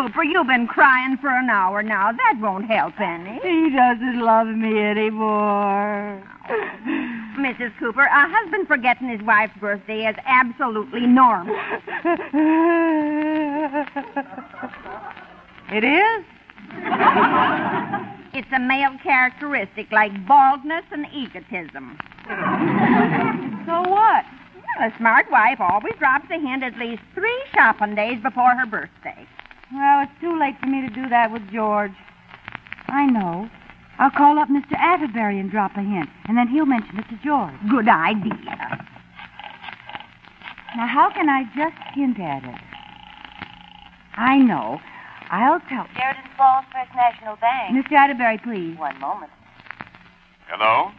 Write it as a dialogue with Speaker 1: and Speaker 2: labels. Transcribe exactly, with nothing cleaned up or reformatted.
Speaker 1: Cooper, you've been crying for an hour now. That won't help any.
Speaker 2: He doesn't love me anymore.
Speaker 1: Missus Cooper, a husband forgetting his wife's birthday is absolutely normal.
Speaker 2: It is?
Speaker 1: It's a male characteristic like baldness and egotism.
Speaker 2: So what?
Speaker 1: Well, a smart wife always drops a hint at least three shopping days before her birthday.
Speaker 2: Well, it's too late for me to do that with George. I know. I'll call up Mister Atterbury and drop a hint, and then he'll mention it to George.
Speaker 1: Good idea.
Speaker 2: Now, how can I just hint at it? I know. I'll tell...
Speaker 3: Sheridan Falls First National Bank.
Speaker 2: Mister Atterbury, please.
Speaker 3: One moment.
Speaker 4: Hello?